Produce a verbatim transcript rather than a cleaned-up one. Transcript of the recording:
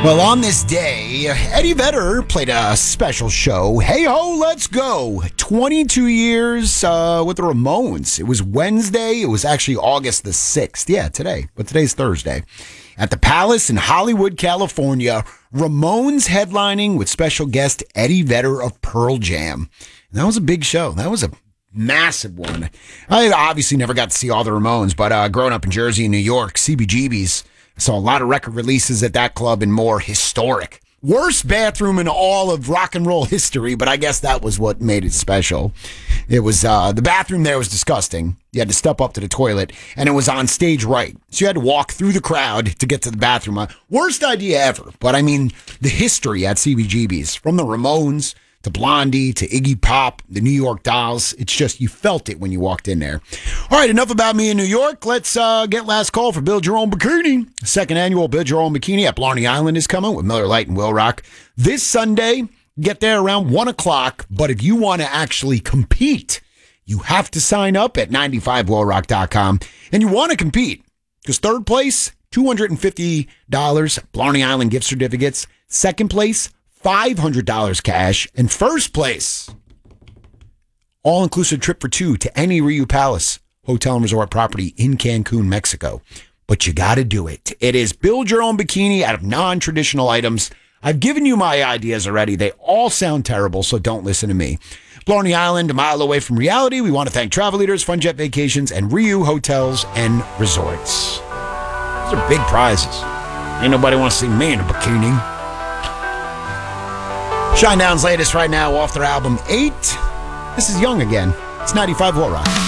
Well, on this day, Eddie Vedder played a special show. Hey ho, let's go. twenty-two years uh, with the Ramones. It was Wednesday. It was actually August the sixth. Yeah, today. But today's Thursday. At the Palace in Hollywood, California, Ramones headlining with special guest Eddie Vedder of Pearl Jam. And that was a big show. That was a massive one. I obviously never got to see all the Ramones, but uh, growing up in Jersey and New York, C B G B's, I saw a lot of record releases at that club and more historic. Worst bathroom in all of rock and roll history, but I guess that was what made it special. It was, uh, the bathroom there was disgusting. You had to step up to the toilet, and it was on stage right. So you had to walk through the crowd to get to the bathroom. Uh, worst idea ever, but I mean, the history at C B G B's, from the Ramones to Blondie, to Iggy Pop, the New York Dolls. It's just, you felt it when you walked in there. All right, enough about me in New York. Let's uh, get last call for Build Your Own Bikini. Second annual Build Your Own Bikini at Blarney Island is coming with Miller Lite and Will Rock. This Sunday, get there around one o'clock. But if you want to actually compete, you have to sign up at ninety-five will rock dot com. And you want to compete, because third place, two hundred fifty dollars Blarney Island gift certificates. Second place, five hundred dollars cash. And first place, all-inclusive trip for two to any Riu Palace hotel and resort property in Cancun, Mexico. But you got to do it. It is Build Your Own Bikini out of non-traditional items. I've given you my ideas already. They all sound terrible, so don't listen to me. Blarney Island, a mile away from reality. We want to thank Travel Leaders, Fun Jet Vacations, and Riu Hotels and Resorts. Those are big prizes. Ain't nobody wants to see me in a bikini. Shinedown's latest right now off their album eight. This is Young Again. It's ninety-five Will Rock.